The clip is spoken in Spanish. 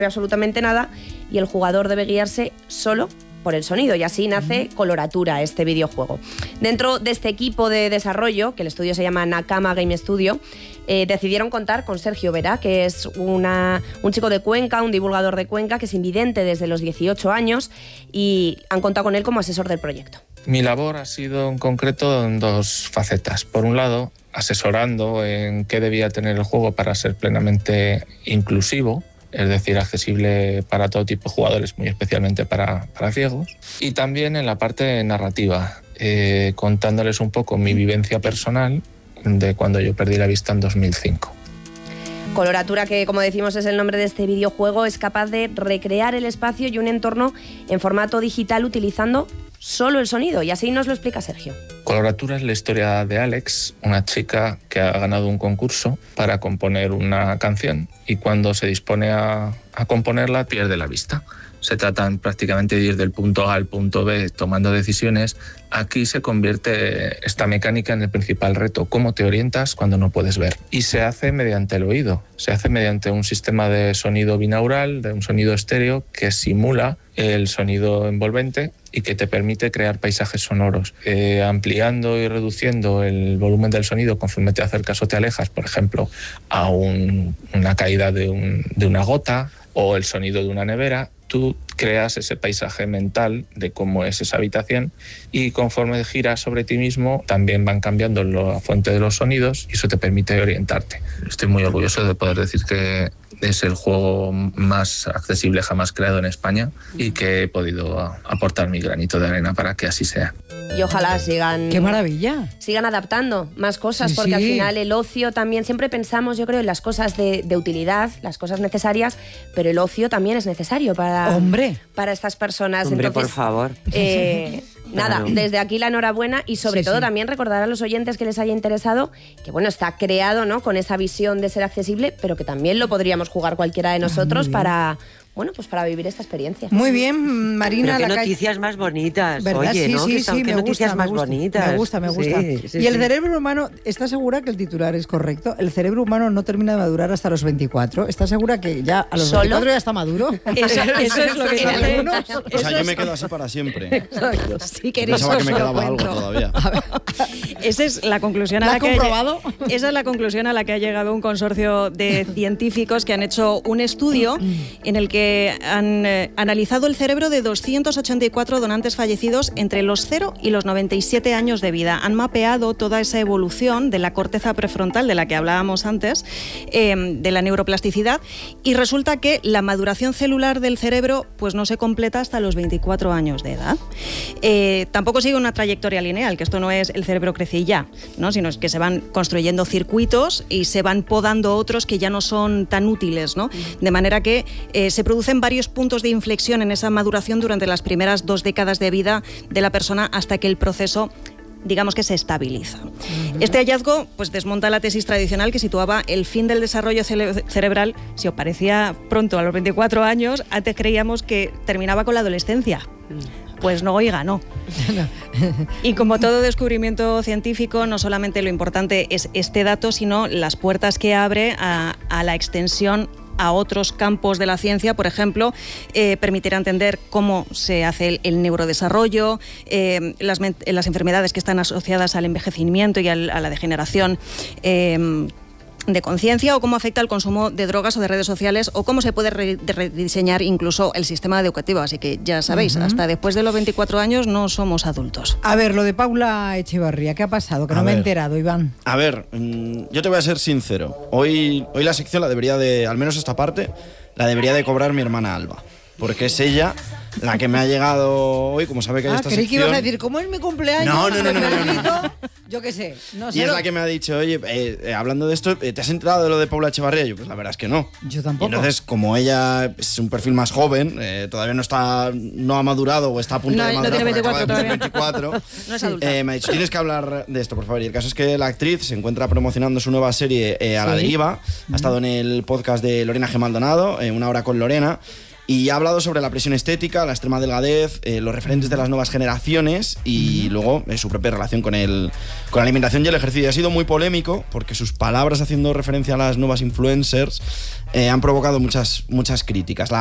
absolutamente nada y el jugador debe guiarse solo por el sonido, y así nace Coloratura, este videojuego. Dentro de este equipo de desarrollo, que el estudio se llama Nakama Game Studio, decidieron contar con Sergio Vera, que es un chico de Cuenca, un divulgador de Cuenca, que es invidente desde los 18 años, y han contado con él como asesor del proyecto. Mi labor ha sido en concreto en dos facetas. Por un lado, asesorando en qué debía tener el juego para ser plenamente inclusivo, es decir, accesible para todo tipo de jugadores, muy especialmente para ciegos. Y también en la parte narrativa, contándoles un poco mi vivencia personal de cuando yo perdí la vista en 2005. Coloratura, que como decimos es el nombre de este videojuego, es capaz de recrear el espacio y un entorno en formato digital utilizando solo el sonido, y así nos lo explica Sergio. Coloratura es la historia de Alex, una chica que ha ganado un concurso para componer una canción y cuando se dispone a componerla pierde la vista. Se trata prácticamente de ir del punto A al punto B tomando decisiones. Aquí se convierte esta mecánica en el principal reto, cómo te orientas cuando no puedes ver. Y se hace mediante el oído, se hace mediante un sistema de sonido binaural, de un sonido estéreo que simula el sonido envolvente y que te permite crear paisajes sonoros, ampliando y reduciendo el volumen del sonido conforme te acercas o te alejas, por ejemplo, a una caída de una gota o el sonido de una nevera. Tú creas ese paisaje mental de cómo es esa habitación y conforme giras sobre ti mismo también van cambiando la fuente de los sonidos y eso te permite orientarte. Estoy muy orgulloso de poder decir que es el juego más accesible jamás creado en España y que he podido aportar mi granito de arena para que así sea. Y ojalá sigan... ¡Qué maravilla! Sigan adaptando más cosas, porque al final el ocio también, siempre pensamos, yo creo, en las cosas de utilidad, las cosas necesarias, pero el ocio también es necesario para estas personas. Hombre, entonces, por favor. Nada, desde aquí la enhorabuena y sobre todo también recordar a los oyentes que les haya interesado que bueno, está creado, ¿no?, con esa visión de ser accesible, pero que también lo podríamos jugar cualquiera de nosotros para... Bueno, pues para vivir esta experiencia. Muy bien, Marina. Pero qué noticias más bonitas. ¿Verdad? Oye, sí, ¿no? sí, Qué noticias más bonitas. Me gusta. Sí, y el cerebro humano, ¿estás segura que el titular es correcto? El cerebro humano no termina de madurar hasta los 24. ¿Estás segura que ya a los 24 ya está maduro? Eso es lo que en algunos. O sea, yo me quedo así para siempre. Sí, que eres pensaba que me quedaba algo todavía. Esa es la conclusión ¿La has comprobado? Esa es la conclusión a la que ha llegado un consorcio de científicos que han hecho un estudio en el que han analizado el cerebro de 284 donantes fallecidos entre los 0 y los 97 años de vida. Han mapeado toda esa evolución de la corteza prefrontal de la que hablábamos antes, de la neuroplasticidad, y resulta que la maduración celular del cerebro pues no se completa hasta los 24 años de edad. Tampoco sigue una trayectoria lineal, que esto no es el cerebro crece y ya, ¿no?, sino es que se van construyendo circuitos y se van podando otros que ya no son tan útiles, ¿no? De manera que se producen varios puntos de inflexión en esa maduración durante las primeras 2 décadas de vida de la persona hasta que el proceso, digamos, que se estabiliza. Este hallazgo pues desmonta la tesis tradicional que situaba el fin del desarrollo cerebral, si os parecía pronto, a los 24 años, antes creíamos que terminaba con la adolescencia. Pues no, oiga, no. Y como todo descubrimiento científico, no solamente lo importante es este dato, sino las puertas que abre a la extensión a otros campos de la ciencia. Por ejemplo, permitirá entender cómo se hace el neurodesarrollo, las enfermedades que están asociadas al envejecimiento y a la degeneración de conciencia, o cómo afecta el consumo de drogas o de redes sociales, o cómo se puede rediseñar incluso el sistema educativo. Así que ya sabéis, hasta después de los 24 años no somos adultos. A ver, lo de Paula Echevarría, ¿qué ha pasado? Que no me he enterado, Iván. A ver, yo te voy a ser sincero. Hoy la sección la debería de, al menos esta parte, la debería de cobrar mi hermana Alba. Porque es ella la que me ha llegado hoy, como sabe que hay esta creí sección... que ibas a decir, ¿cómo es mi cumpleaños? No. Yo qué sé. No sé. Y es la que me ha dicho, oye, hablando de esto, ¿te has enterado de lo de Paula Echevarría? Yo, pues la verdad es que no. Yo tampoco. Y entonces, como ella es un perfil más joven, todavía no ha madurado o está a punto de madurar. No tiene 24 todavía. 24. No es adulta. Me ha dicho, tienes que hablar de esto, por favor. Y el caso es que la actriz se encuentra promocionando su nueva serie A la deriva. Ha estado en el podcast de Lorena G. Maldonado, Una hora con Lorena. Y ha hablado sobre la presión estética, la extrema delgadez, los referentes de las nuevas generaciones y luego su propia relación con la alimentación y el ejercicio. Ha sido muy polémico porque sus palabras haciendo referencia a las nuevas influencers han provocado muchas críticas.